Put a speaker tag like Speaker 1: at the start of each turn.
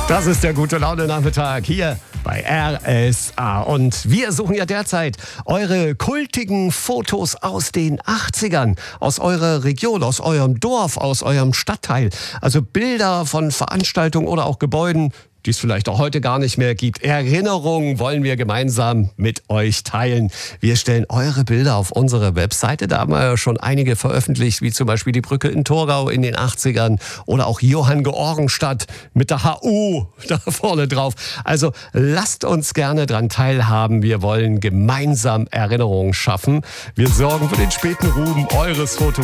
Speaker 1: Das ist der Gute-Laune-Nachmittag hier bei RSA. Und wir suchen ja derzeit eure kultigen Fotos aus den 80ern, aus eurer Region, aus eurem Dorf, aus eurem Stadtteil. Also Bilder von Veranstaltungen oder auch Gebäuden, die es vielleicht auch heute gar nicht mehr gibt. Erinnerungen wollen wir gemeinsam mit euch teilen. Wir stellen eure Bilder auf unsere Webseite. Da haben wir ja schon einige veröffentlicht, wie zum Beispiel die Brücke in Torgau in den 80ern oder auch Johann Georgenstadt mit der HU da vorne drauf. Also lasst uns gerne dran teilhaben. Wir wollen gemeinsam Erinnerungen schaffen. Wir sorgen für den späten Ruhm eures Fotos.